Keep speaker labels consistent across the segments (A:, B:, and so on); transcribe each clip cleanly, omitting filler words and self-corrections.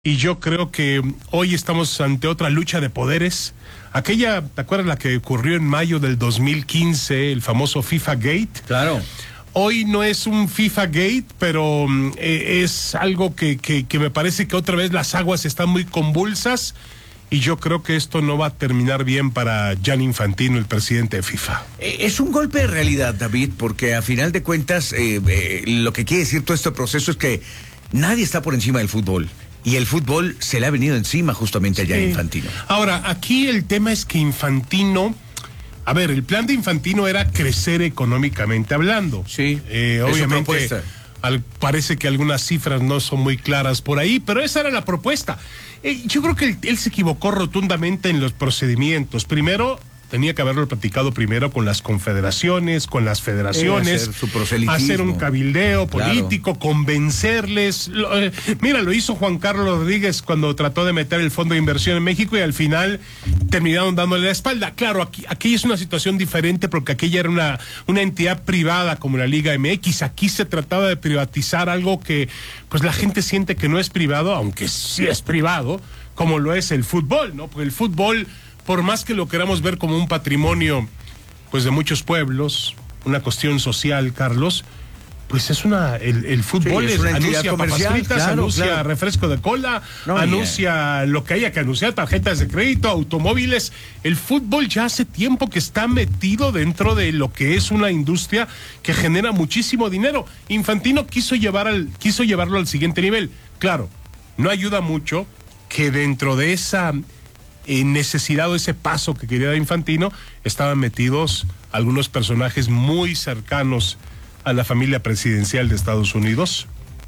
A: Y yo creo que hoy estamos ante otra lucha de poderes. Aquella, ¿te acuerdas la que ocurrió en mayo del 2015, el famoso FIFA Gate?
B: Claro.
A: Hoy no es un FIFA Gate, pero es algo que me parece que otra vez las aguas están muy convulsas y yo creo que esto no va a terminar bien para Gianni Infantino, el presidente de FIFA.
B: Es un golpe de realidad, David, porque a final de cuentas lo que quiere decir todo este proceso es que nadie está por encima del fútbol. Y el fútbol se le ha venido encima justamente a Gianni Infantino.
A: Ahora, aquí el tema es que Infantino... A ver, el plan de Infantino era crecer económicamente hablando.
B: Sí,
A: obviamente parece que algunas cifras no son muy claras por ahí, pero esa era la propuesta. Yo creo que él se equivocó rotundamente en los procedimientos. Primero, tenía que haberlo platicado primero con las confederaciones, con las federaciones, hacer un cabildeo político, convencerles. Mira, lo hizo Juan Carlos Rodríguez cuando trató de meter el Fondo de Inversión en México y al final terminaron dándole la espalda. Claro, aquí es una situación diferente porque aquella era una entidad privada como la Liga MX. Aquí se trataba de privatizar algo que pues la gente siente que no es privado, aunque sí es privado, como lo es el fútbol, ¿no? Porque el fútbol, por más que lo queramos ver como un patrimonio, pues de muchos pueblos, una cuestión social, Carlos, pues es el fútbol
B: sí,
A: anuncia papas fritas, anuncia refresco de cola, anuncia lo que haya que anunciar, tarjetas de crédito, automóviles. El fútbol ya hace tiempo que está metido dentro de lo que es una industria que genera muchísimo dinero. Infantino quiso llevarlo al siguiente nivel. Claro, no ayuda mucho que dentro de esa necesidad o ese paso que quería dar Infantino estaban metidos algunos personajes muy cercanos a la familia presidencial de Estados Unidos.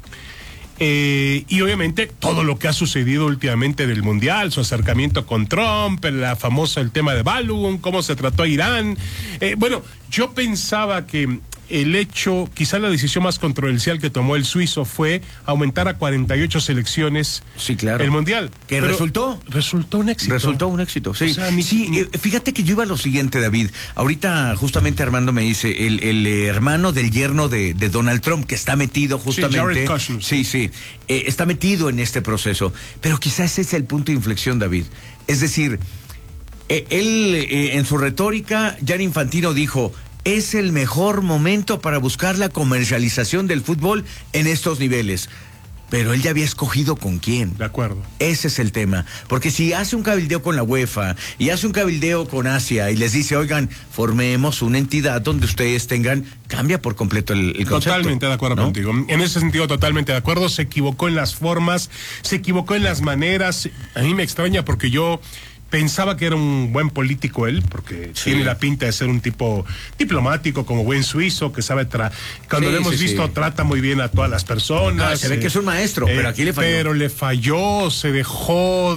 A: Y obviamente todo lo que ha sucedido últimamente del Mundial, su acercamiento con Trump, el tema de Balloon, cómo se trató a Irán. Bueno, yo pensaba que el hecho, quizá la decisión más controversial que tomó el suizo fue aumentar a 48 selecciones el Mundial.
B: ¿Que resultó?
A: Resultó un éxito.
B: Resultó un éxito, sí. O sea, fíjate que yo iba a lo siguiente, David. Ahorita justamente Armando me dice, el hermano del yerno de Donald Trump, que está metido justamente...
A: Jared Kushner.
B: Sí. Está metido en este proceso. Pero quizás ese es el punto de inflexión, David. Es decir, él en su retórica, Gianni Infantino dijo... Es el mejor momento para buscar la comercialización del fútbol en estos niveles. Pero él ya había escogido con quién.
A: De acuerdo.
B: Ese es el tema. Porque si hace un cabildeo con la UEFA y hace un cabildeo con Asia y les dice, oigan, formemos una entidad donde ustedes tengan, cambia por completo el concepto.
A: Totalmente de acuerdo contigo. En ese sentido, totalmente de acuerdo. Se equivocó en las formas, se equivocó en las maneras. A mí me extraña porque yo pensaba que era un buen político él, porque tiene la pinta de ser un tipo diplomático, como buen suizo, que sabe cuando lo hemos visto trata muy bien a todas las personas.
B: Se ve que es un maestro, pero aquí le falló.
A: Pero le falló, se dejó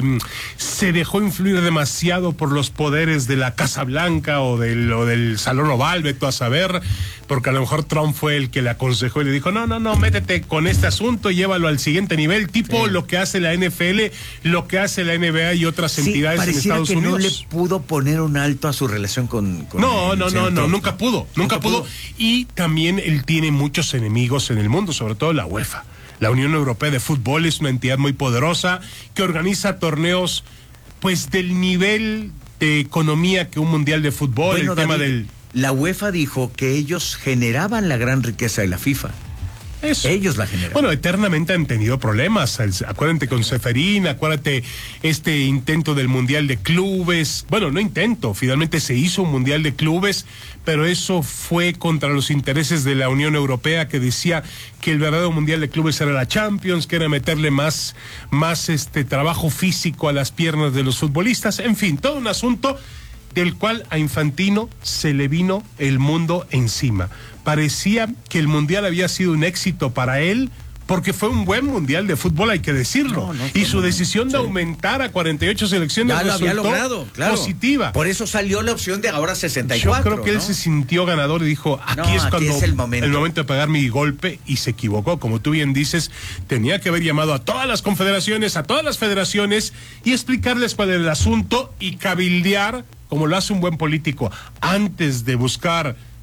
A: influir demasiado por los poderes de la Casa Blanca o del Salón Oval, veto a saber, porque a lo mejor Trump fue el que le aconsejó y le dijo, no, métete con este asunto y llévalo al siguiente nivel, tipo lo que hace la NFL, lo que hace la NBA y otras entidades en Estados Unidos.
B: No le pudo poner un alto a su relación con
A: No, nunca pudo. Y también él tiene muchos enemigos en el mundo, sobre todo la UEFA. La Unión Europea de Fútbol es una entidad muy poderosa que organiza torneos pues del nivel de economía que un mundial de fútbol,
B: bueno, David, la UEFA dijo que ellos generaban la gran riqueza de la FIFA.
A: Eso.
B: Ellos la generan.
A: Bueno, eternamente han tenido problemas. Acuérdate con Ceferín, acuérdate este intento del Mundial de Clubes. Bueno, no intento, finalmente se hizo un Mundial de Clubes, pero eso fue contra los intereses de la Unión Europea, que decía que el verdadero Mundial de Clubes era la Champions, que era meterle más trabajo físico a las piernas de los futbolistas. En fin, todo un asunto del cual a Infantino se le vino el mundo encima. Parecía que el Mundial había sido un éxito para él, porque fue un buen Mundial de fútbol, hay que decirlo. Y su decisión de aumentar a 48 selecciones
B: ya lo había logrado,
A: positiva.
B: Por eso salió la opción de ahora 64.
A: Yo creo que él se sintió ganador y dijo, aquí es el momento de pegar mi golpe, y se equivocó. Como tú bien dices, tenía que haber llamado a todas las confederaciones, a todas las federaciones, y explicarles cuál era el asunto y cabildear, como lo hace un buen político, antes de buscar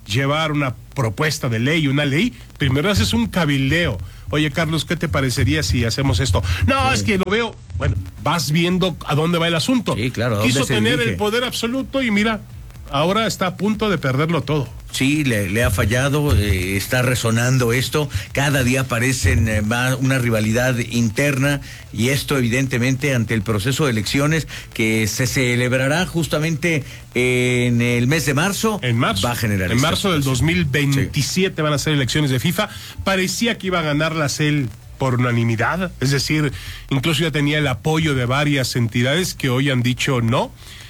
A: llevar una propuesta de ley, una ley, primero haces un cabildeo. Oye, Carlos, ¿qué te parecería si hacemos esto? No, es que lo veo. Bueno, vas viendo a dónde va el asunto.
B: Sí, claro.
A: Quiso tener el poder absoluto y mira, ahora está a punto de perderlo todo.
B: Sí, le ha fallado, está resonando esto, cada día aparecen una rivalidad interna y esto evidentemente ante el proceso de elecciones que se celebrará justamente en el mes de marzo.
A: En marzo.
B: Va a generar
A: en marzo del 2027 van a ser elecciones de FIFA. Parecía que iba a ganarlas él por unanimidad, es decir, incluso ya tenía el apoyo de varias entidades que hoy han dicho no.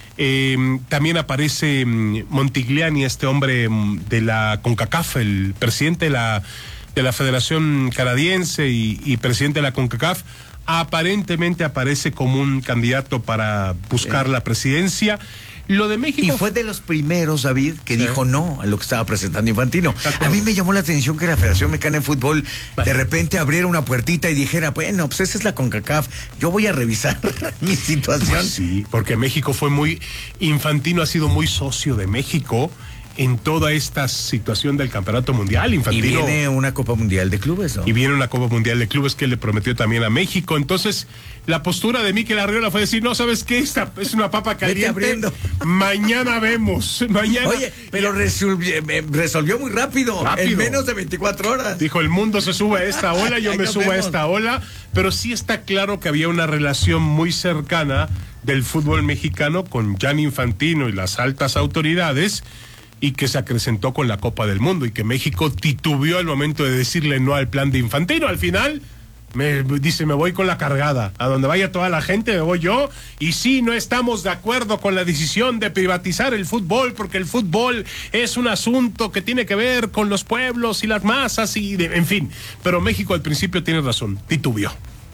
A: También aparece Montigliani, este hombre de la CONCACAF, el presidente de la Federación Canadiense y presidente de la CONCACAF. Aparentemente aparece como un candidato para buscar la presidencia. Lo de México...
B: Y fue de los primeros, David, que dijo no a lo que estaba presentando Infantino. A mí me llamó la atención que la Federación Mexicana de Fútbol de repente abriera una puertita y dijera, bueno, pues esa es la CONCACAF, yo voy a revisar mi situación.
A: Pues sí, porque México fue muy... Infantino ha sido muy socio de México en toda esta situación del Campeonato Mundial. Infantino,
B: y viene una Copa Mundial de Clubes, ¿no?
A: Y viene una Copa Mundial de Clubes que le prometió también a México. Entonces, la postura de Mikel Arriola fue decir, no, ¿sabes qué? Esta es una papa caliente. Mañana vemos. Mañana.
B: Oye, pero resolvió muy rápido. En menos de 24 horas.
A: Dijo, el mundo se sube a esta ola, yo me subo a esta ola. Pero sí está claro que había una relación muy cercana del fútbol mexicano con Gianni Infantino y las altas autoridades, y que se acrecentó con la Copa del Mundo y que México titubeó al momento de decirle no al plan de Infantino. Al final me voy con la cargada, a donde vaya toda la gente me voy yo, y sí, no estamos de acuerdo con la decisión de privatizar el fútbol, porque el fútbol es un asunto que tiene que ver con los pueblos y las masas en fin, pero México al principio tiene razón, titubeó.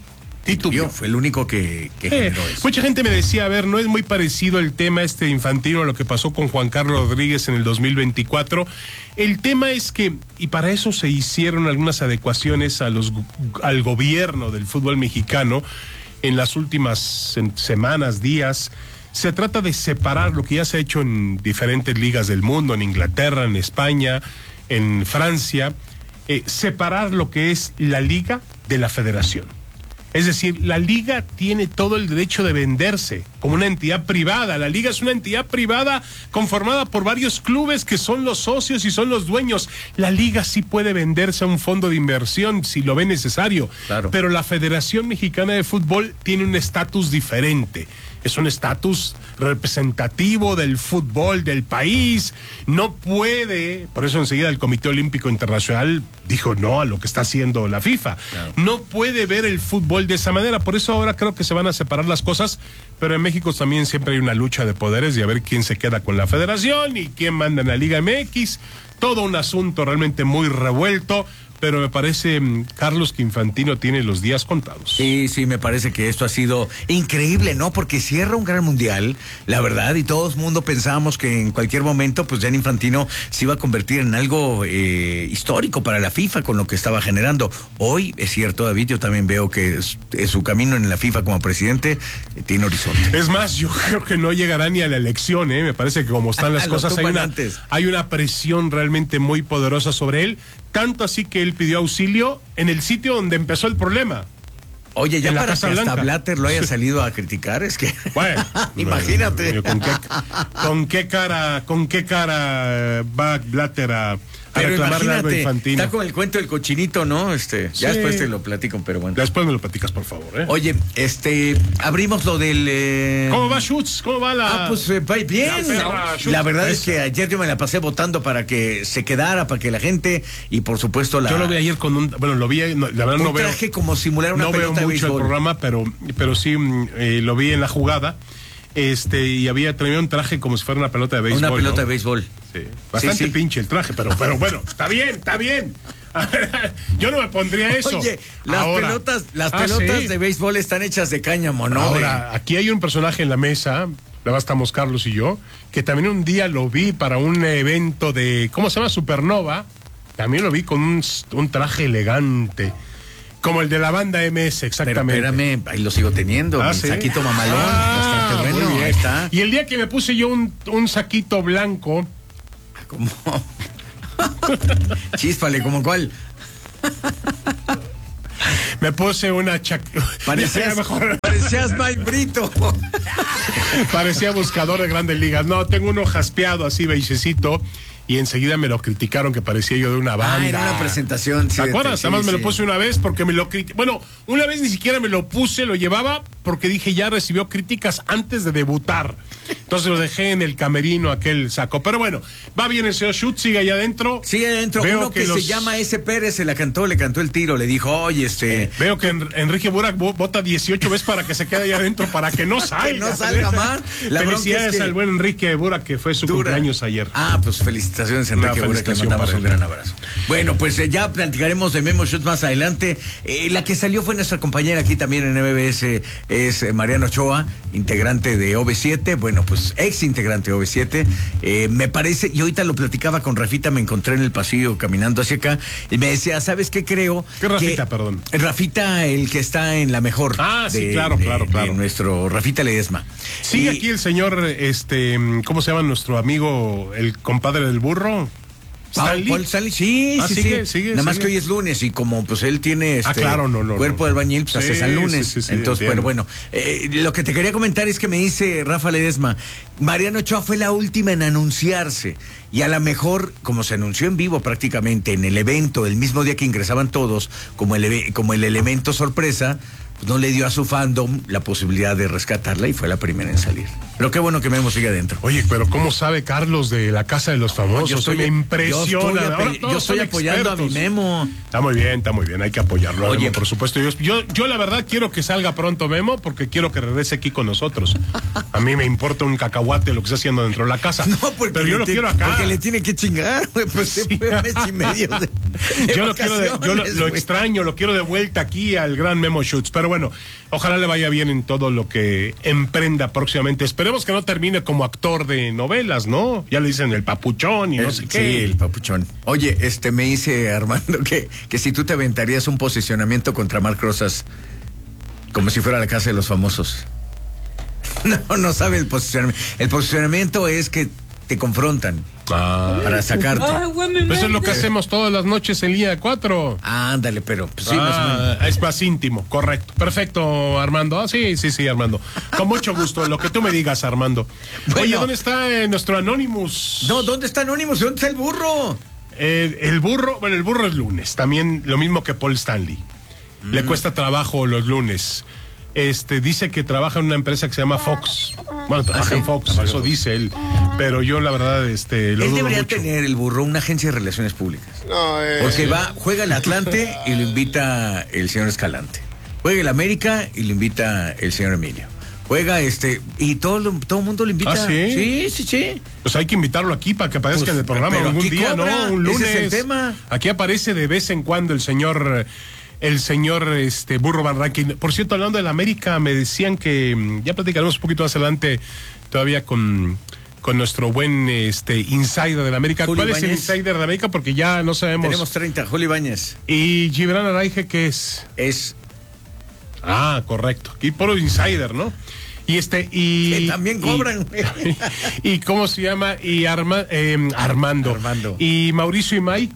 B: Fue el único que generó eso.
A: Mucha gente me decía, a ver, no es muy parecido el tema Infantino a lo que pasó con Juan Carlos Rodríguez en el 2024. El tema es que, y para eso se hicieron algunas adecuaciones al gobierno del fútbol mexicano en las últimas semanas, días. Se trata de separar lo que ya se ha hecho en diferentes ligas del mundo, en Inglaterra, en España, en Francia, separar lo que es la liga de la federación. Es decir, la liga tiene todo el derecho de venderse como una entidad privada. La liga es una entidad privada conformada por varios clubes que son los socios y son los dueños. La liga sí puede venderse a un fondo de inversión si lo ve necesario.
B: Claro.
A: Pero la Federación Mexicana de Fútbol tiene un estatus diferente. Es un estatus representativo del fútbol del país. No puede, por eso enseguida el Comité Olímpico Internacional dijo no a lo que está haciendo la FIFA. Claro. No puede ver el fútbol de esa manera. Por eso ahora creo que se van a separar las cosas. Pero en México también siempre hay una lucha de poderes y a ver quién se queda con la federación y quién manda en la Liga MX. Todo un asunto realmente muy revuelto. Pero me parece, Carlos, que Infantino tiene los días contados.
B: Sí, me parece que esto ha sido increíble, ¿no? Porque cierra un gran mundial, la verdad, y todo el mundo pensábamos que en cualquier momento, pues Gianni Infantino se iba a convertir en algo histórico para la FIFA con lo que estaba generando. Hoy, es cierto, David, yo también veo que su camino en la FIFA como presidente tiene horizonte.
A: Es más, yo creo que no llegará ni a la elección, ¿eh? Me parece que como están las cosas, hay una presión realmente muy poderosa sobre él. Tanto así que él pidió auxilio en el sitio donde empezó el problema.
B: Oye, ya para que hasta Blatter lo haya salido a criticar, es que...
A: Bueno,
B: imagínate.
A: ¿Con qué cara va Blatter a reclamarle algo a Infantino?
B: Está con el cuento del cochinito, ¿no? Ya después te lo platico, pero bueno.
A: Después me lo platicas, por favor, ¿eh?
B: Oye, abrimos lo del...
A: ¿Cómo va Schutz? ¿Cómo va la...?
B: Pues va bien. La verdad es que ayer yo me la pasé votando para que se quedara, para que la gente, y por supuesto
A: Yo lo vi ayer con lo vi, la verdad no veo...
B: traje como simular una pelota de béisbol.
A: No veo mucho el programa, pero sí lo vi en la jugada. Y había traído un traje como si fuera una pelota de béisbol.
B: Una pelota de béisbol.
A: Sí. Bastante pinche el traje, pero bueno, está bien. Yo no me pondría eso.
B: Oye, las pelotas de béisbol están hechas de cáñamo, ¿no?
A: Ahora, aquí hay un personaje en la mesa, la estamos Carlos y yo, que también un día lo vi para un evento de, ¿cómo se llama? Supernova. También lo vi con un traje elegante. Como el de la banda MS, exactamente.
B: Pero espérame, ahí lo sigo teniendo. Mi saquito mamalón, bastante bueno. Ahí está.
A: Y el día que me puse yo un saquito blanco.
B: ¿Cómo? Chíspale, ¿como cuál?
A: Me puse una
B: Parecías Mike Brito.
A: Parecía buscador de Grandes Ligas. No, tengo uno jaspeado así, beigecito. Y enseguida me lo criticaron que parecía yo de una banda.
B: Era una presentación.
A: ¿Te acuerdas? Además me lo puse una vez porque me lo Bueno, una vez ni siquiera me lo puse, lo llevaba porque dije ya recibió críticas antes de debutar. Entonces lo dejé en el camerino aquel saco. Pero bueno, va bien el señor Schutz, sigue allá adentro.
B: Sigue adentro.
A: Veo
B: uno que se llama S. Pérez, le cantó el tiro, le dijo, oye,
A: Veo que Enrique Burak vota 18 veces para que se quede allá adentro, para que no salga.
B: Que no salga más.
A: Felicidades al buen Enrique Burak, que fue su cumpleaños ayer.
B: Pues felicitaciones, Enrique Burak, le mandamos un gran abrazo. Bueno, pues ya platicaremos de Memo Schutz más adelante. La que salió fue nuestra compañera aquí también en MBS, es Mariana Ochoa, integrante de OV7, bueno, pues ex integrante de OV7, me parece, y ahorita lo platicaba con Rafita, me encontré en el pasillo caminando hacia acá, y me decía, ¿sabes qué creo?
A: ¿Qué Rafita, perdón?
B: Rafita, el que está en La Mejor.
A: Sí, claro.
B: De nuestro Rafita Ledesma.
A: Sigue aquí el señor, ¿cómo se llama nuestro amigo, el compadre del burro?
B: Paul Stanley, sí. Nada más que hoy es lunes y como pues él tiene cuerpo de albañil, pues hace San Lunes.
A: Sí,
B: entonces, pero bueno, lo que te quería comentar es que me dice Rafa Ledesma, Mariana Ochoa fue la última en anunciarse y a lo mejor, como se anunció en vivo prácticamente en el evento, el mismo día que ingresaban todos, como el elemento sorpresa, pues no le dio a su fandom la posibilidad de rescatarla y fue la primera en salir. Pero qué bueno que Memo sigue adentro.
A: Oye, pero ¿cómo sabe Carlos de la Casa de los Famosos? Me impresiona.
B: Yo estoy apoyando a mi Memo.
A: Está muy bien, hay que apoyarlo. Oye, Memo, por supuesto. Yo la verdad quiero que salga pronto Memo porque quiero que regrese aquí con nosotros. A mí me importa un cacahuate lo que está haciendo dentro de la casa. Pero yo lo quiero acá.
B: Porque le tiene que chingar, pues se fue mes y medio
A: yo lo extraño, lo quiero de vuelta aquí al gran Memo Schutz. Pero bueno, ojalá le vaya bien en todo lo que emprenda próximamente. Esperemos que no termine como actor de novelas, ¿no? Ya le dicen el papuchón y no sé qué.
B: Sí, el papuchón. Oye, me dice Armando que si tú te aventarías un posicionamiento contra Marc Rosas como si fuera la Casa de los Famosos. No sabe el posicionamiento. El posicionamiento es que te confrontan para sacarte.
A: Eso es lo que hacemos todas las noches en Línea 4.
B: Ándale, pero pues, sí,
A: es más íntimo, correcto. Perfecto, Armando. Sí, Armando. Con mucho gusto, lo que tú me digas, Armando. Bueno, oye, ¿dónde está nuestro Anonymous?
B: No, ¿dónde está Anonymous? ¿Dónde está el burro?
A: El burro es lunes. También lo mismo que Paul Stanley. Le cuesta trabajo los lunes. Dice que trabaja en una empresa que se llama Fox. Bueno, trabaja en Fox, eso dice él. Pero yo la verdad, lo
B: él debería mucho. Tener el burro una agencia de relaciones públicas. Porque juega el Atlante y lo invita el señor Escalante. Juega el América y lo invita el señor Emilio. Juega y todo el mundo lo invita.
A: ¿Ah, sí?
B: Sí.
A: Pues hay que invitarlo aquí para que aparezca en el programa algún día,
B: cobra,
A: ¿no? Un lunes.
B: Ese es el tema.
A: Aquí aparece de vez en cuando el señor Burro Van Rankin. Por cierto, hablando de la América, me decían que ya platicaremos un poquito más adelante todavía con nuestro buen insider de la América.
B: Julio
A: ¿Cuál
B: Ibáñez?
A: Es el insider de América? Porque ya no sabemos.
B: Tenemos 30, Julio Ibáñez.
A: ¿Y Gibran Araige qué es? Correcto. Y puro insider, ¿no?
B: Que también cobran.
A: ¿Y cómo se llama? Y Armando. ¿Y Mauricio Imay?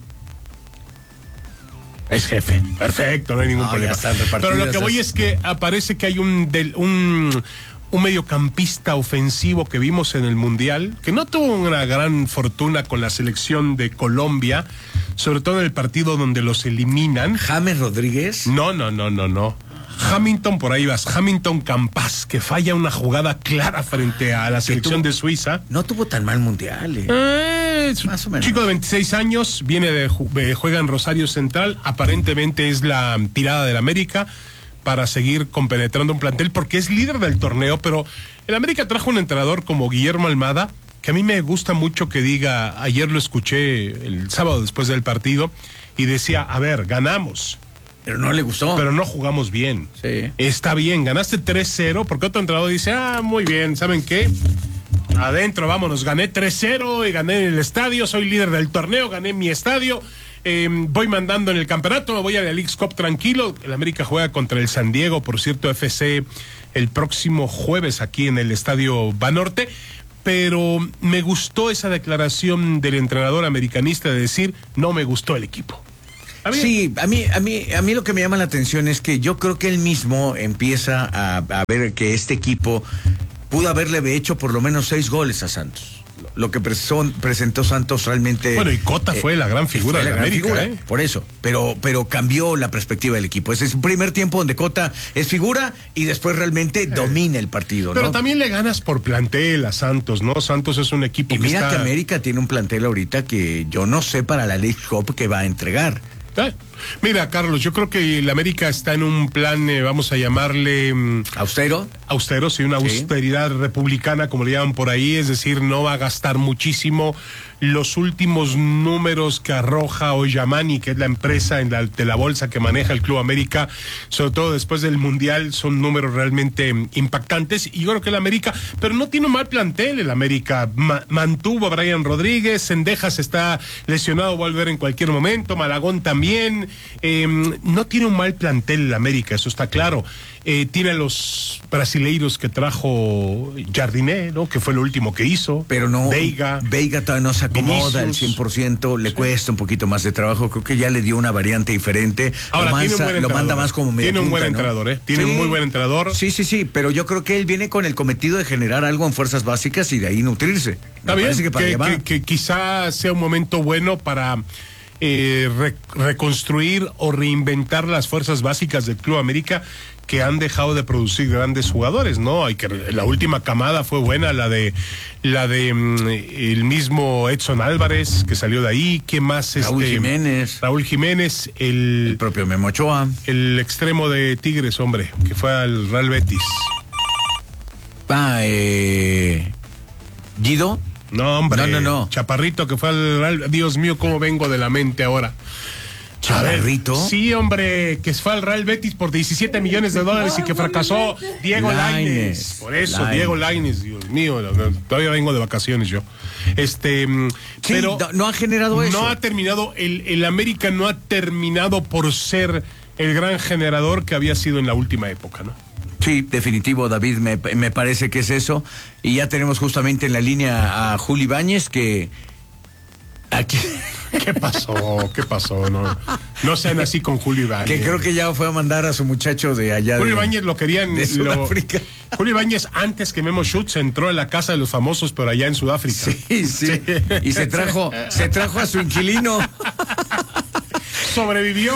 A: Es jefe. Perfecto, no hay ningún problema. Pero lo que voy es que aparece que hay un mediocampista ofensivo que vimos en el Mundial, que no tuvo una gran fortuna con la selección de Colombia, sobre todo en el partido donde los eliminan.
B: ¿James Rodríguez?
A: No. Hamilton, por ahí vas. Hamilton Campas, que falla una jugada clara frente a la selección de Suiza.
B: No tuvo tan mal Mundial.
A: Más o menos. Chico de 26 años, juega en Rosario Central, aparentemente es la tirada del América para seguir compenetrando un plantel porque es líder del torneo, pero el América trajo un entrenador como Guillermo Almada, que a mí me gusta mucho que diga, ayer lo escuché el sábado después del partido, y decía, a ver, ganamos.
B: Pero no le gustó.
A: Pero no jugamos bien.
B: Sí.
A: Está bien, ganaste 3-0, porque otro entrenador dice, muy bien, ¿saben qué? Adentro, vámonos, gané 3-0 y gané en el estadio, soy líder del torneo, gané mi estadio, voy mandando en el campeonato, me voy a la Leagues Cup tranquilo. El América juega contra el San Diego, por cierto, FC, el próximo jueves aquí en el Estadio Banorte. pero me gustó esa declaración del entrenador americanista de decir, no me gustó el equipo.
B: Sí, a mí lo que me llama la atención es que yo creo que él mismo empieza a ver que este equipo pudo haberle hecho por lo menos 6 goles a Santos. Lo que presentó Santos realmente...
A: Bueno, y Cota fue la gran figura de América.
B: Por eso, pero cambió la perspectiva del equipo. Ese es un primer tiempo donde Cota es figura y después realmente domina el partido,
A: pero
B: ¿no?
A: También le ganas por plantel a Santos, ¿no? Santos es un equipo
B: y mira que América tiene un plantel ahorita que yo no sé para la League Cup que va a entregar.
A: Mira, Carlos, yo creo que el América está en un plan, vamos a llamarle...
B: ¿Austero?
A: Austero, sí, una austeridad republicana, como le llaman por ahí, es decir, no va a gastar muchísimo. Los últimos números que arroja Oyamani, que es la empresa de la bolsa que maneja el Club América, sobre todo después del Mundial, son números realmente impactantes. Y yo creo que el América, pero no tiene un mal plantel el América. Mantuvo a Brian Rodríguez, Cendejas está lesionado, va a volver en cualquier momento, Malagón también. No tiene un mal plantel el América, eso está claro. Tiene a los brasileiros que trajo Jardiné, ¿no? Que fue lo último que hizo.
B: Pero no,
A: Veiga
B: todavía no se acomoda al 100%, le cuesta un poquito más de trabajo. Creo que ya le dio una variante diferente.
A: Ahora, lo manda
B: más como media
A: Tiene un
B: punta,
A: buen
B: ¿no?
A: entrenador, Tiene un muy buen entrenador.
B: Sí, pero yo creo que él viene con el cometido de generar algo en fuerzas básicas y de ahí nutrirse.
A: Está bien, que quizá sea un momento bueno para reconstruir o reinventar las fuerzas básicas del Club América, que han dejado de producir grandes jugadores, ¿no? La última camada fue buena, la de el mismo Edson Álvarez, que salió de ahí. ¿Qué más?
B: Raúl Jiménez,
A: el
B: propio Memo Ochoa,
A: el extremo de Tigres, hombre, que fue al Real Betis.
B: ¿Guido?
A: No, hombre.
B: No.
A: Chaparrito, que fue al Real... Dios mío, cómo vengo de la mente ahora.
B: ¿Chaparrito?
A: Sí, hombre, que fue al Real Betis por 17 millones de dólares y que fracasó. Diego Lainez. Por eso, Diego Lainez, Dios mío, todavía vengo de vacaciones yo. Pero
B: no ha generado eso.
A: No ha terminado, el América no ha terminado por ser el gran generador que había sido en la última época, ¿no?
B: Sí, definitivo, David, me parece que es eso. Y ya tenemos justamente en la línea a Juli Ibáñez, que aquí...
A: ¿Qué pasó? No sean así con Julio Ibáñez.
B: Que creo que ya fue a mandar a su muchacho de allá.
A: Julio Ibáñez lo querían
B: de Sudáfrica.
A: Julio Ibáñez, antes que Memo Schutz, entró en la casa de los famosos, pero allá en Sudáfrica.
B: Sí. Y se trajo a su inquilino.
A: Sobrevivió.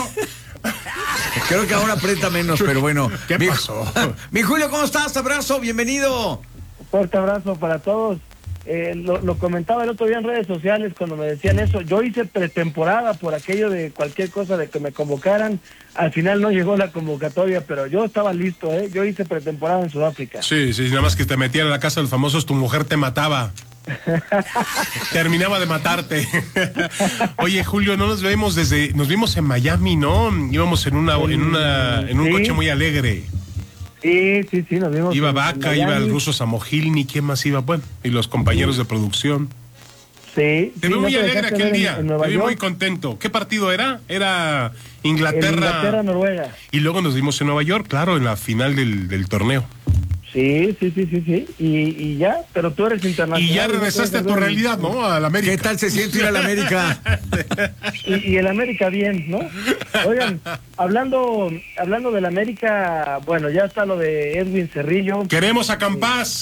B: Creo que ahora aprieta menos, pero bueno.
A: ¿Qué pasó?
B: Mi Julio, ¿cómo estás? Abrazo, bienvenido.
C: Fuerte abrazo para todos. Lo comentaba el otro día en redes sociales cuando me decían eso. Yo hice pretemporada por aquello de cualquier cosa de que me convocaran. Al final no llegó la convocatoria, pero yo estaba listo, Yo hice pretemporada en Sudáfrica.
A: Sí, nada más que te metían a la casa de los famosos, tu mujer te mataba. Terminaba de matarte. Oye, Julio, nos vimos en Miami, ¿no? Íbamos en un coche muy alegre.
C: Sí, nos vimos.
A: Iba Vaca, iba el ruso Samogilny, ¿quién más iba? Bueno, y los compañeros de producción.
C: Sí.
A: Te vi muy alegre aquel día, te vi muy contento. ¿Qué partido era? Era
C: Inglaterra-Noruega.
A: Y luego nos vimos en Nueva York, claro, en la final del torneo.
C: Sí. Y ya, pero tú eres internacional.
A: Y ya regresaste a tu realidad, ¿no? A la América.
B: ¿Qué tal se siente ir a la América?
C: y el América bien, ¿no? Oigan, hablando del América, bueno, ya está lo de Edwin Cerrillo.
A: Queremos a Campás.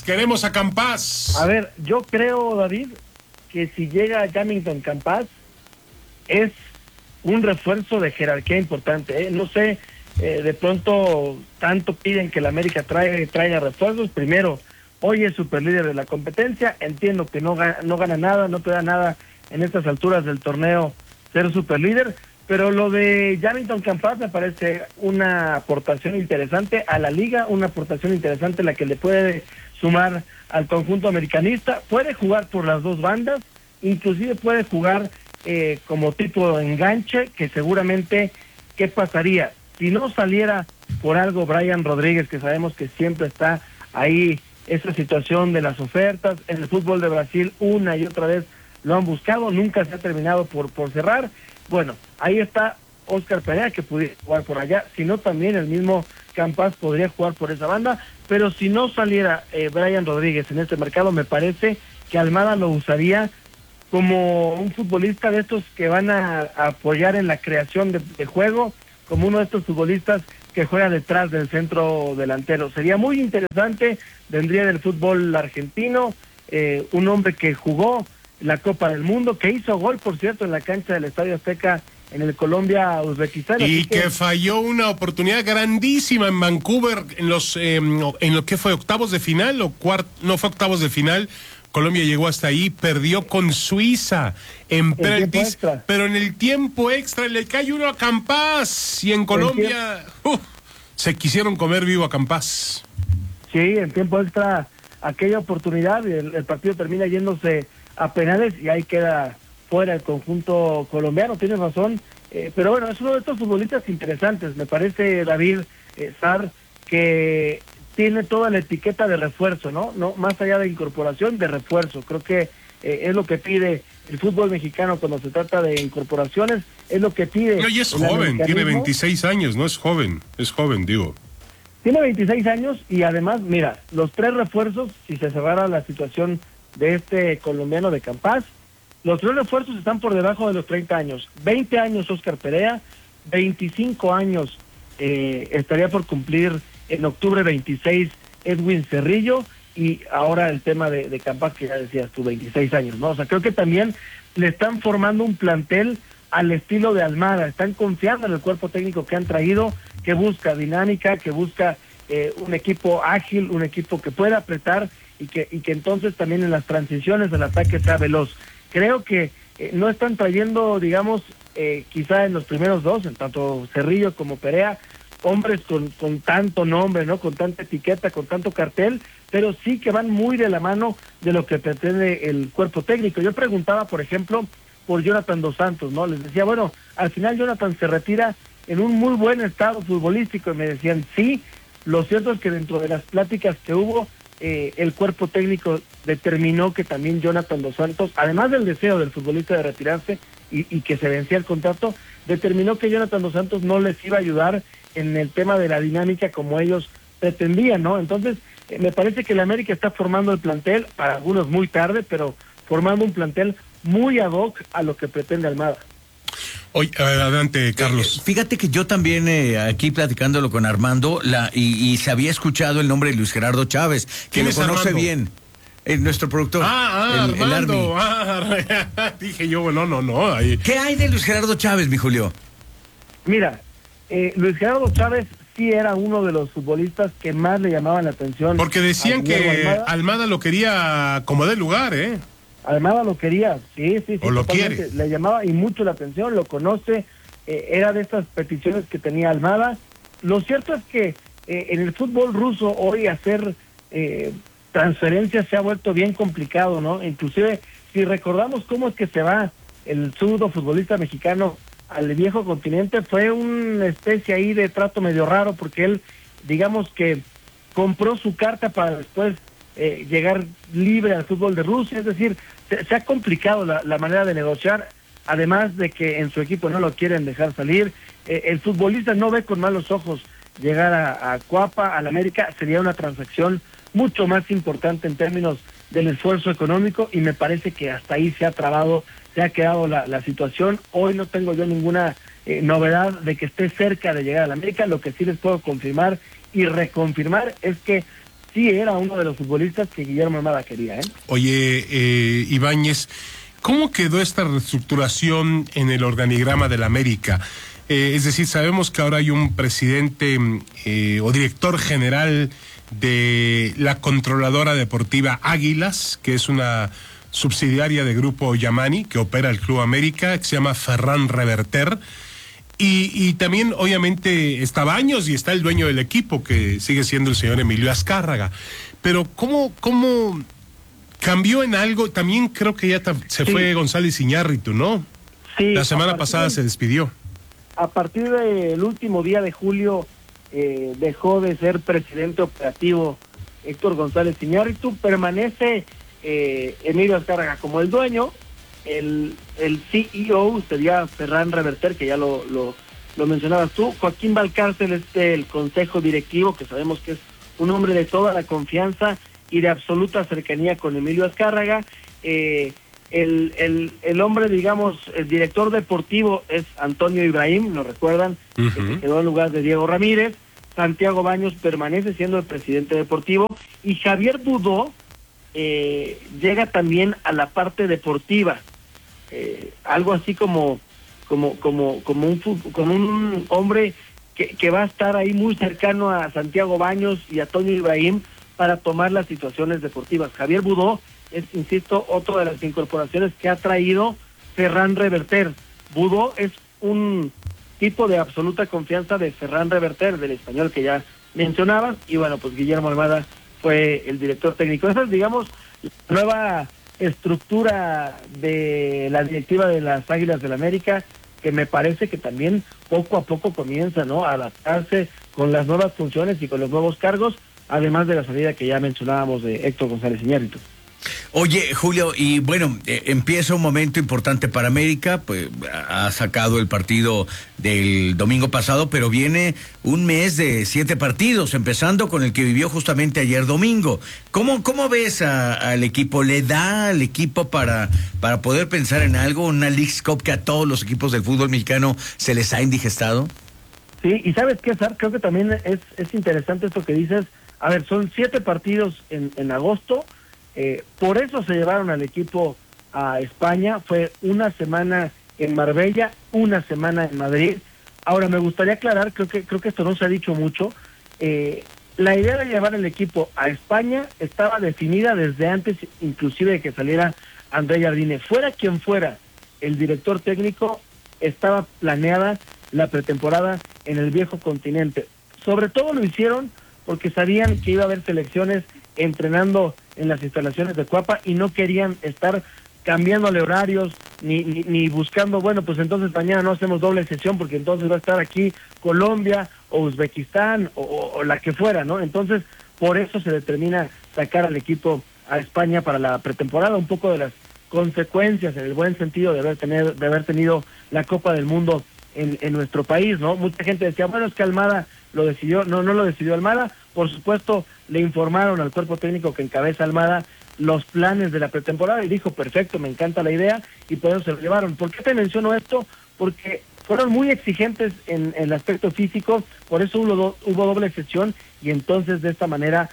C: A ver, yo creo, David, que si llega Jamington Campás, es un refuerzo de jerarquía importante, No sé... de pronto tanto piden que la América traiga refuerzos. Primero, hoy es superlíder de la competencia, entiendo que no gana nada, no te da nada en estas alturas del torneo ser superlíder, pero lo de Jamington Campás me parece una aportación interesante a la liga, una aportación interesante la que le puede sumar al conjunto americanista. Puede jugar por las dos bandas, inclusive puede jugar como tipo de enganche, que seguramente, ¿qué pasaría? Si no saliera por algo Brian Rodríguez, que sabemos que siempre está ahí, esa situación de las ofertas, en el fútbol de Brasil una y otra vez lo han buscado, nunca se ha terminado por cerrar. Bueno, ahí está Oscar Perea, que pudiera jugar por allá, si no también el mismo Campás podría jugar por esa banda, pero si no saliera Brian Rodríguez en este mercado, me parece que Almada lo usaría como un futbolista de estos que van a apoyar en la creación de juego, como uno de estos futbolistas que juega detrás del centro delantero. Sería muy interesante, vendría del fútbol argentino, un hombre que jugó la Copa del Mundo, que hizo gol, por cierto, en la cancha del Estadio Azteca en el Colombia-Uzbekistán.
A: Y que falló una oportunidad grandísima en Vancouver en lo que fue octavos de final no fue octavos de final. Colombia llegó hasta ahí, perdió con Suiza en penaltis, pero en el tiempo extra le cae uno a Campas y en Colombia se quisieron comer vivo a Campas.
C: Sí, en tiempo extra aquella oportunidad, el partido termina yéndose a penales y ahí queda fuera el conjunto colombiano, tienes razón, pero bueno, es uno de estos futbolistas interesantes, me parece, David Sar, que tiene toda la etiqueta de refuerzo, ¿no? Más allá de incorporación, de refuerzo. Creo que es lo que pide el fútbol mexicano cuando se trata de incorporaciones, es lo que pide...
A: No, y es joven, tiene 26 años, no es joven, digo.
C: Tiene 26 años y además, mira, los 3 refuerzos, si se cerrara la situación de este colombiano de Campas, los 3 refuerzos están por debajo de los 30 años. 20 años Oscar Perea, 25 años estaría por cumplir en octubre 26 Edwin Cerrillo, y ahora el tema de Campas, que ya decías tú, 26 años, ¿no? O sea, creo que también le están formando un plantel al estilo de Almada, están confiando en el cuerpo técnico que han traído, que busca dinámica, que busca un equipo ágil, un equipo que pueda apretar y que entonces también en las transiciones del ataque sea veloz. Creo que no están trayendo, digamos, quizá en los primeros 2, en tanto Cerrillo como Perea, hombres con tanto nombre, ¿no? Con tanta etiqueta, con tanto cartel, pero sí que van muy de la mano de lo que pretende el cuerpo técnico. Yo preguntaba, por ejemplo, por Jonathan Dos Santos, ¿no? Les decía, bueno, al final Jonathan se retira en un muy buen estado futbolístico, y me decían, sí, lo cierto es que dentro de las pláticas que hubo, el cuerpo técnico determinó que también Jonathan Dos Santos, además del deseo del futbolista de retirarse y que se vencía el contrato, determinó que Jonathan Dos Santos no les iba a ayudar en el tema de la dinámica como ellos pretendían, ¿no? Entonces, me parece que el América está formando el plantel, para algunos muy tarde, pero formando un plantel muy ad hoc a lo que pretende Almada.
A: Oye, adelante, Carlos.
B: Fíjate que yo también, aquí platicándolo con Armando, y se había escuchado el nombre de Luis Gerardo Chávez, que lo conoce bien. Nuestro productor.
A: Armando. Dije yo, no. Ahí.
B: ¿Qué hay de Luis Gerardo Chávez, mi Julio?
C: Mira, Luis Gerardo Chávez sí era uno de los futbolistas que más le llamaban la atención.
A: Porque decían que Almada lo quería como de lugar, ¿eh?
C: Almada lo quería, sí.
A: O lo quiere.
C: Le llamaba y mucho la atención, lo conoce, era de estas peticiones que tenía Almada. Lo cierto es que en el fútbol ruso hoy hacer transferencias se ha vuelto bien complicado, ¿no? Inclusive, si recordamos cómo es que se va el zurdo futbolista mexicano al viejo continente, fue una especie ahí de trato medio raro, porque él, digamos que compró su carta para después llegar libre al fútbol de Rusia. Es decir, se ha complicado la manera de negociar, además de que en su equipo no lo quieren dejar salir. El futbolista no ve con malos ojos llegar a Cuapa, al América. Sería una transacción mucho más importante en términos del esfuerzo económico, y me parece que hasta ahí se ha trabado, se ha quedado la situación. Hoy no tengo yo ninguna novedad de que esté cerca de llegar al América. Lo que sí les puedo confirmar y reconfirmar es que sí era uno de los futbolistas que Guillermo Almada quería, ¿eh?
A: Oye, Ibáñez, ¿cómo quedó esta reestructuración en el organigrama del América? Es decir, sabemos que ahora hay un presidente o director general de la controladora deportiva Águilas, que es una subsidiaria de Grupo Yamani, que opera el Club América, que se llama Ferran Reverter. Y también, obviamente, está Baños y está el dueño del equipo, que sigue siendo el señor Emilio Azcárraga. Pero, ¿cómo cambió en algo? También creo que ya se fue González Iñárritu, ¿no?
C: Sí.
A: La semana pasada se despidió.
C: A partir del último día de julio, dejó de ser presidente operativo Héctor González Iñárritu. Permanece Emilio Azcárraga como el dueño. El CEO sería Ferran Reverter, que ya lo mencionabas tú. Joaquín Valcárcel es el consejo directivo, que sabemos que es un hombre de toda la confianza y de absoluta cercanía con Emilio Azcárraga. El hombre, digamos, el director deportivo es Antonio Ibrahim, ¿lo recuerdan? Que se quedó en lugar de Diego Ramírez. Santiago Baños permanece siendo el presidente deportivo y Javier Budó llega también a la parte deportiva, algo así como un hombre que va a estar ahí muy cercano a Santiago Baños y a Antonio Ibrahim para tomar las situaciones deportivas. Javier Budó es, insisto, otra de las incorporaciones que ha traído Ferran Reverter. Budó es un tipo de absoluta confianza de Ferran Reverter, del español que ya mencionabas, y bueno, pues Guillermo Almada fue el director técnico. Esa es, digamos, la nueva estructura de la directiva de las Águilas del América, que me parece que también poco a poco comienza, ¿no?, a adaptarse con las nuevas funciones y con los nuevos cargos, además de la salida que ya mencionábamos de Héctor González Iñárritu.
B: Oye, Julio, y bueno, empieza un momento importante para América, pues ha sacado el partido del domingo pasado, pero viene un mes de 7 partidos, empezando con el que vivió justamente ayer domingo. ¿Cómo ves al equipo? ¿Le da al equipo para poder pensar en algo, una Leagues Cup que a todos los equipos del fútbol mexicano se les ha indigestado?
C: Sí, y ¿sabes qué, Sar? Creo que también es interesante esto que dices. A ver, son 7 partidos en agosto. Por eso se llevaron al equipo a España. Fue una semana en Marbella, una semana en Madrid. Ahora, me gustaría aclarar, creo que esto no se ha dicho mucho. La idea de llevar el equipo a España estaba definida desde antes, inclusive de que saliera André Jardine. Fuera quien fuera el director técnico, estaba planeada la pretemporada en el viejo continente. Sobre todo lo hicieron porque sabían que iba a haber selecciones entrenando en las instalaciones de Cuapa y no querían estar cambiándole horarios ni buscando, bueno, pues entonces mañana no hacemos doble sesión porque entonces va a estar aquí Colombia o Uzbekistán o la que fuera, ¿no? Entonces, por eso se determina sacar al equipo a España para la pretemporada, un poco de las consecuencias en el buen sentido de haber tenido la Copa del Mundo en nuestro país, ¿no? Mucha gente decía, bueno, es que Almada lo decidió. No lo decidió Almada. Por supuesto, le informaron al cuerpo técnico que encabeza Almada los planes de la pretemporada y dijo, perfecto, me encanta la idea, y por eso se lo llevaron. ¿Por qué te menciono esto? Porque fueron muy exigentes en el aspecto físico, por eso hubo doble sesión, y entonces de esta manera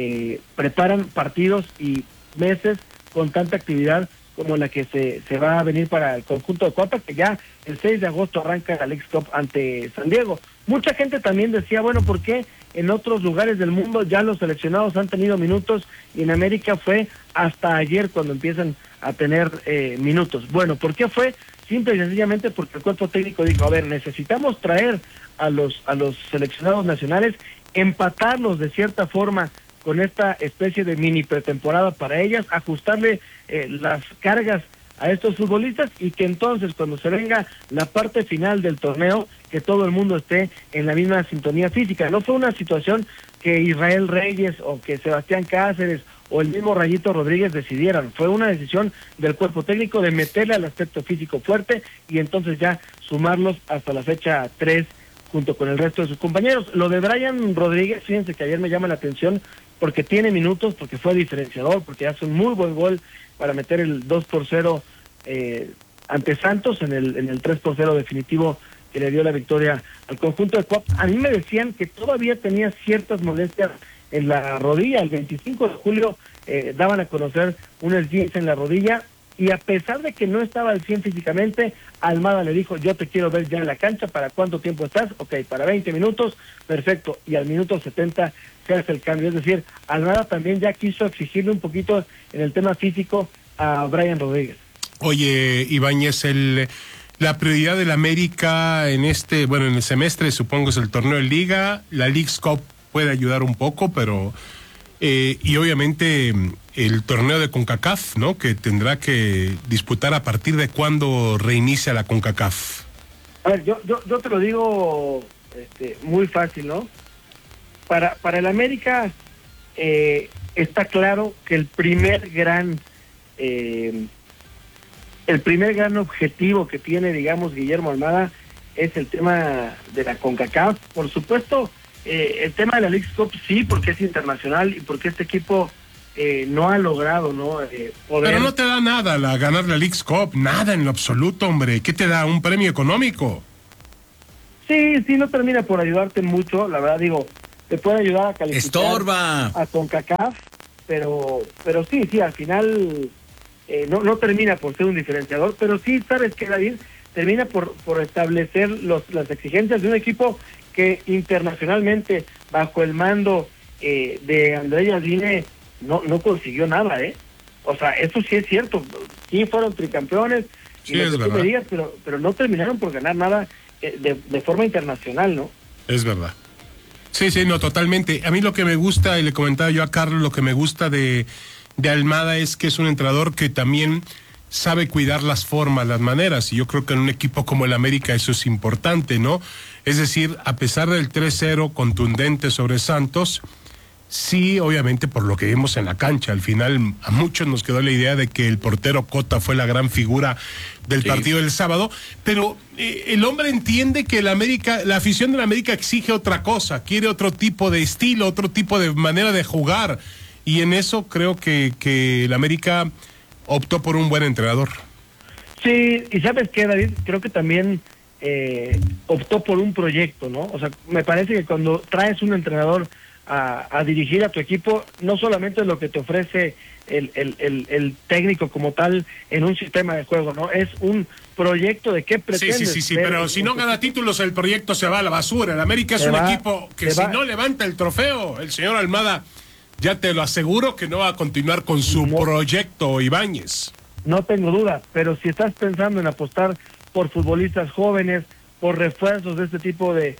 C: preparan partidos y meses con tanta actividad como la que se va a venir para el conjunto de Cuapa, que ya el 6 de agosto arranca la Leagues Cup ante San Diego. Mucha gente también decía, bueno, ¿por qué en otros lugares del mundo ya los seleccionados han tenido minutos y en América fue hasta ayer cuando empiezan a tener minutos? Bueno, ¿por qué fue? Simple y sencillamente porque el cuerpo técnico dijo, a ver, necesitamos traer a los seleccionados nacionales, empatarlos de cierta forma con esta especie de mini pretemporada para ellas, ajustarle las cargas a estos futbolistas y que entonces cuando se venga la parte final del torneo, que todo el mundo esté en la misma sintonía física. No fue una situación que Israel Reyes o que Sebastián Cáceres o el mismo Rayito Rodríguez decidieran, fue una decisión del cuerpo técnico de meterle al aspecto físico fuerte y entonces ya sumarlos hasta la fecha 3 junto con el resto de sus compañeros. Lo de Brian Rodríguez, fíjense que ayer me llama la atención porque tiene minutos, porque fue diferenciador, porque hace un muy buen gol para meter el 2-0 ante Santos en el 3-0 definitivo que le dio la victoria al conjunto de Cuapa. A mí me decían que todavía tenía ciertas molestias en la rodilla. El 25 de julio daban a conocer un esguince en la rodilla y a pesar de que no estaba al 100 físicamente, Almada le dijo, yo te quiero ver ya en la cancha, ¿para cuánto tiempo estás? Ok, para 20 minutos, perfecto, y al minuto 70 se hace el cambio. Es decir, Almada también ya quiso exigirle un poquito en el tema físico a Brian Rodríguez.
A: Oye, Ibáñez, la prioridad del América en en el semestre, supongo, es el torneo de Liga. La Leagues Cup puede ayudar un poco, pero y obviamente el torneo de CONCACAF, ¿no? Que tendrá que disputar a partir de cuándo reinicia la CONCACAF.
C: A ver, yo te lo digo muy fácil, ¿no? Para el América está claro que el primer gran objetivo que tiene, digamos, Guillermo Almada es el tema de la CONCACAF. Por supuesto, el tema de la Leagues Cup sí, porque es internacional y porque este equipo no ha logrado, ¿no?
A: Poder... Pero no te da nada ganar la Leagues Cup, nada en lo absoluto, hombre. ¿Qué te da? ¿Un premio económico?
C: Sí, no termina por ayudarte mucho, la verdad, digo, te puede ayudar a calificar.
B: ¡Estorba!
C: A CONCACAF, pero sí, al final no termina por ser un diferenciador, pero sí, ¿sabes qué, David? Termina por establecer las exigencias de un equipo que internacionalmente, bajo el mando de André Jardine, no consiguió nada, O sea, eso sí es cierto, sí fueron tricampeones,
A: sí, y lo que tú me digas,
C: pero no terminaron por ganar nada de forma internacional, ¿no?
A: Es verdad. Sí, no, totalmente. A mí lo que me gusta, y le comentaba yo a Carlos, lo que me gusta de Almada es que es un entrenador que también sabe cuidar las formas, las maneras, y yo creo que en un equipo como el América eso es importante, ¿no? Es decir, a pesar del 3-0 contundente sobre Santos, sí, obviamente por lo que vimos en la cancha, al final a muchos nos quedó la idea de que el portero Cota fue la gran figura del partido del sábado, pero el hombre entiende que la afición de la América exige otra cosa, quiere otro tipo de estilo, otro tipo de manera de jugar, y en eso creo que el América optó por un buen entrenador.
C: Sí, y ¿sabes qué, David? Creo que también optó por un proyecto, ¿no? O sea, me parece que cuando traes un entrenador a dirigir a tu equipo, no solamente es lo que te ofrece el técnico como tal en un sistema de juego, ¿no? Es un proyecto de qué pretendes.
A: Sí, pero si no gana títulos, el proyecto se va a la basura. El América es un equipo que si no levanta el trofeo, el señor Almada, ya te lo aseguro que no va a continuar con su proyecto, Ibáñez.
C: No tengo duda, pero si estás pensando en apostar por futbolistas jóvenes, por refuerzos de este tipo de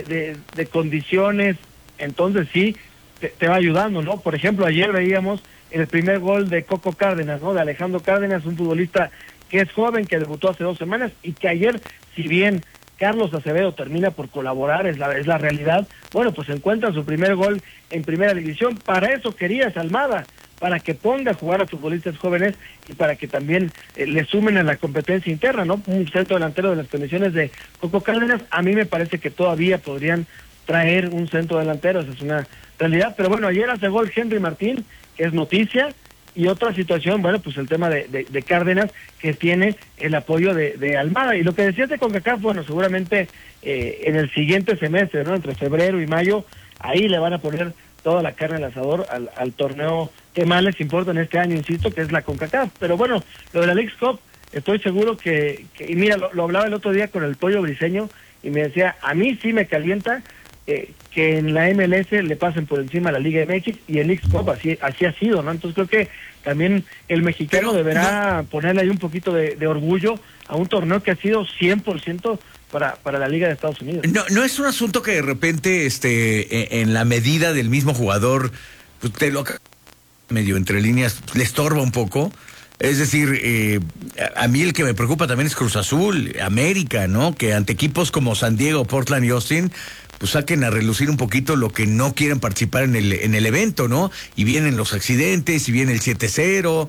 C: condiciones, entonces sí, te va ayudando, ¿no? Por ejemplo, ayer veíamos el primer gol de Coco Cárdenas, ¿no? De Alejandro Cárdenas, un futbolista que es joven, que debutó hace 2 semanas, y que ayer, si bien Carlos Acevedo termina por colaborar, es la realidad, bueno, pues encuentra su primer gol en primera división. Para eso querías Almada, para que ponga a jugar a futbolistas jóvenes y para que también le sumen a la competencia interna, ¿no? Un centro delantero de las condiciones de Coco Cárdenas, a mí me parece que todavía podrían traer un centro delantero, esa es una realidad, pero bueno, ayer hace gol Henry Martín, que es noticia, y otra situación, bueno, pues el tema de Cárdenas, que tiene el apoyo de Almada, y lo que decías de CONCACAF, bueno, seguramente en el siguiente semestre, ¿no? Entre febrero y mayo, ahí le van a poner toda la carne al asador al torneo que más les importa en este año, insisto, que es la CONCACAF, pero bueno, lo de la Leagues Cup, estoy seguro que y mira, lo hablaba el otro día con el Pollo Briseño, y me decía, a mí sí me calienta que en la MLS le pasen por encima a la Liga MX, y el Leagues Cup así ha sido, ¿no? Entonces creo que también el mexicano deberá ponerle ahí un poquito de orgullo a un torneo que ha sido 100% para la Liga de Estados Unidos.
B: No es un asunto que de repente en la medida del mismo jugador, pues te lo medio entre líneas le estorba un poco. Es decir, a mí el que me preocupa también es Cruz Azul, América, ¿no? Que ante equipos como San Diego, Portland y Austin, pues saquen a relucir un poquito lo que no quieren participar en el evento, ¿no? Y vienen los accidentes, y viene el 7-0.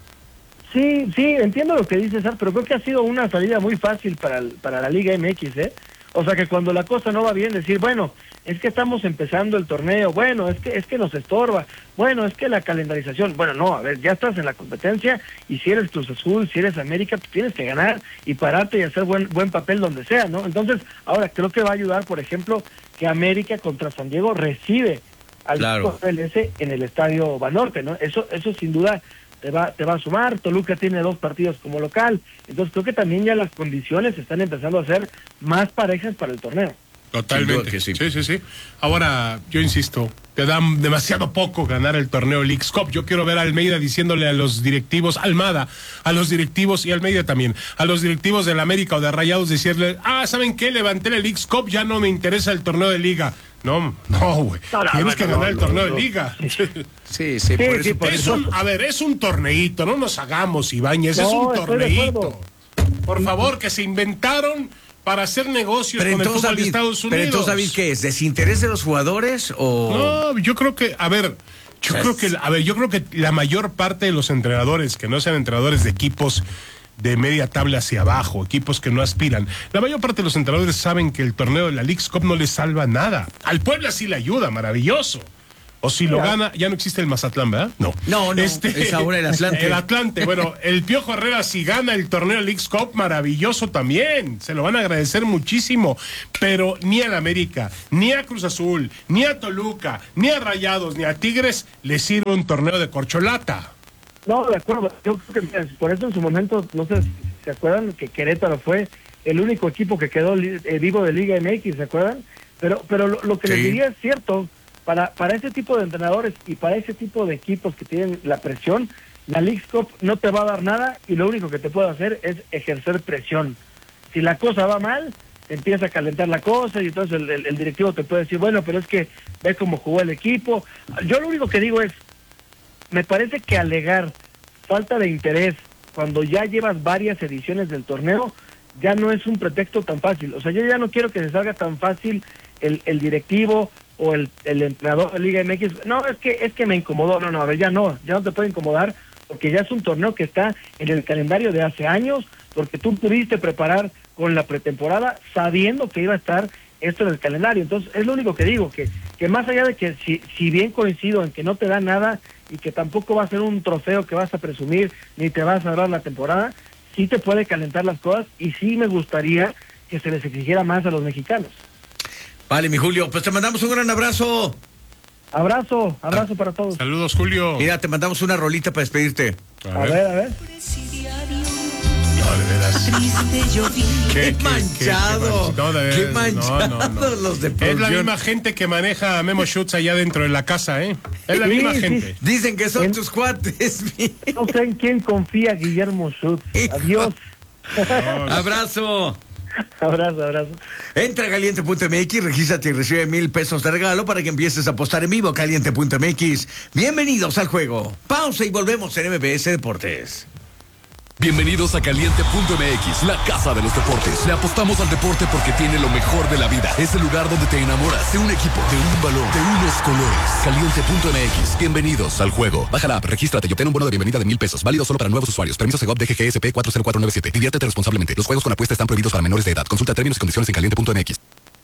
C: Sí, entiendo lo que dices, César, pero creo que ha sido una salida muy fácil para la Liga MX, ¿eh? O sea, que cuando la cosa no va bien, decir, bueno, es que estamos empezando el torneo, bueno, es que nos estorba, bueno, es que la calendarización, bueno, no, a ver, ya estás en la competencia, y si eres Cruz Azul, si eres América, pues tienes que ganar y pararte y hacer buen papel donde sea, ¿no? Entonces, ahora creo que va a ayudar, por ejemplo, que América contra San Diego recibe al MLS en el Estadio Banorte, ¿no? Eso sin duda te va a sumar. Toluca tiene 2 partidos como local, entonces creo que también ya las condiciones están empezando a ser más parejas para el torneo.
A: Totalmente, que sí. Sí. Ahora, yo insisto, te dan demasiado poco ganar el torneo Leagues Cup. Yo quiero ver a Almeida diciéndole a los directivos, Almada, a los directivos, y Almeida también, a los directivos del América o de Rayados, decirle, ¿saben qué? Levanté el Leagues Cup, ya no me interesa el torneo de Liga. No, güey. Tienes que ganar el torneo de Liga.
B: Sí,
A: por eso. Es un torneito, no nos hagamos, Ibáñez, es un torneito. Por favor, que se inventaron para hacer negocios con el fútbol de Estados Unidos.
B: Pero entonces, David, ¿qué es? ¿Desinterés de los jugadores o...?
A: No, yo creo que, yo creo que la mayor parte de los entrenadores, que no sean entrenadores de equipos de media tabla hacia abajo, equipos que no aspiran, la mayor parte de los entrenadores saben que el torneo de la Leagues Cup no les salva nada. Al Puebla sí le ayuda, maravilloso. O si lo gana, ya no existe el Mazatlán, ¿verdad? No.
B: No, es ahora el Atlante.
A: El Atlante. Bueno, el Piojo Herrera, si gana el torneo Leagues Cup, maravilloso también. Se lo van a agradecer muchísimo. Pero ni al América, ni a Cruz Azul, ni a Toluca, ni a Rayados, ni a Tigres le sirve un torneo de corcholata.
C: No, de acuerdo. Yo creo que por eso en su momento, no sé si se acuerdan que Querétaro fue el único equipo que quedó vivo de Liga MX, ¿se acuerdan? Pero lo que les diría es cierto. Para ese tipo de entrenadores y para ese tipo de equipos que tienen la presión, la Leagues Cup no te va a dar nada y lo único que te puede hacer es ejercer presión. Si la cosa va mal, empieza a calentar la cosa y entonces el directivo te puede decir, bueno, pero es que ve cómo jugó el equipo. Yo lo único que digo es, me parece que alegar falta de interés cuando ya llevas varias ediciones del torneo, ya no es un pretexto tan fácil. O sea, yo ya no quiero que se salga tan fácil el directivo o el entrenador de Liga MX, no, es que me incomodó, no, a ver, ya no te puede incomodar, porque ya es un torneo que está en el calendario de hace años, porque tú pudiste preparar con la pretemporada sabiendo que iba a estar esto en el calendario. Entonces, es lo único que digo, que más allá de que si bien coincido en que no te da nada y que tampoco va a ser un trofeo que vas a presumir, ni te vas a dar la temporada, sí te puede calentar las cosas y sí me gustaría que se les exigiera más a los mexicanos.
B: Vale, mi Julio, pues te mandamos un gran abrazo.
C: Abrazo para todos.
A: Saludos, Julio.
B: Mira, te mandamos una rolita para despedirte.
C: A ver.
A: No, de veras.
B: Qué manchado. Qué manchado los de producción.
A: Es la misma gente que maneja a Memo Schutz allá dentro de la casa, ¿eh? Es la misma gente.
B: Dicen que son tus cuates.
C: No sé en quién confía Guillermo Schutz. Adiós.
B: Abrazo.
C: Abrazo.
B: Entra a caliente.mx, regístrate y recibe $1,000 de regalo para que empieces a apostar en vivo. Caliente.mx. Bienvenidos al juego. Pausa y volvemos en MBS Deportes.
D: Bienvenidos a Caliente.mx, la casa de los deportes. Le apostamos al deporte porque tiene lo mejor de la vida. Es el lugar donde te enamoras de un equipo, de un balón, de unos colores. Caliente.mx. Bienvenidos al juego. Baja la app, regístrate y obtén un bono de bienvenida de $1,000. Válido solo para nuevos usuarios. Permiso Segov DGGSP 40497. Diviértete responsablemente. Los juegos con apuesta están prohibidos para menores de edad. Consulta términos y condiciones en Caliente.mx.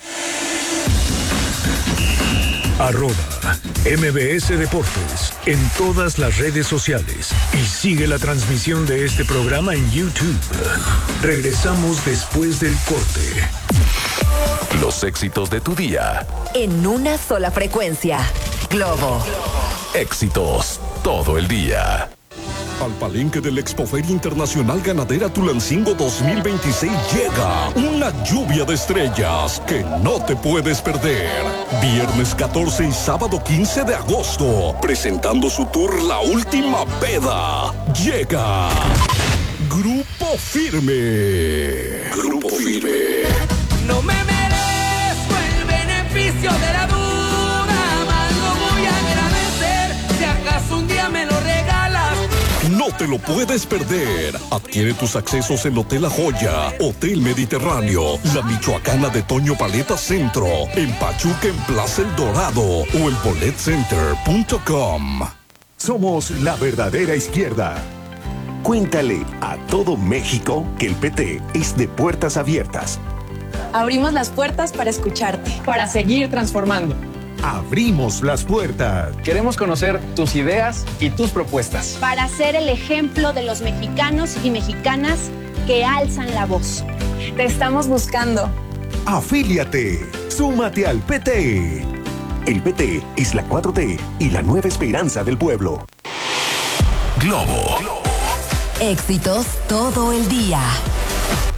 E: @MBS Deportes en todas las redes sociales y sigue la transmisión de este programa en YouTube. Regresamos después del corte.
D: Los éxitos de tu día.
F: En una sola frecuencia. Globo.
D: Éxitos todo el día.
G: Al palenque del Expoferia Internacional Ganadera Tulancingo 2026 llega una lluvia de estrellas que no te puedes perder. Viernes 14 y sábado 15 de agosto, presentando su tour La Última Peda. Llega Grupo Firme. Grupo Firme.
H: No me merezco el beneficio de la duda, más lo voy a agradecer si acaso un día me lo regalas.
G: No te lo puedes perder. Adquiere tus accesos en Hotel La Joya, Hotel Mediterráneo, La Michoacana de Toño Paleta Centro, en Pachuca en Plaza El Dorado o en boletcenter.com.
I: Somos la verdadera izquierda. Cuéntale a todo México que el PT es de puertas abiertas.
J: Abrimos las puertas para escucharte, para seguir transformando.
I: Abrimos las puertas.
K: Queremos conocer tus ideas y tus propuestas.
L: Para ser el ejemplo de los mexicanos y mexicanas que alzan la voz.
J: Te estamos buscando.
I: Afíliate. Súmate al PT. El PT es la 4T y la nueva esperanza del pueblo.
D: Globo.
F: Éxitos todo el día.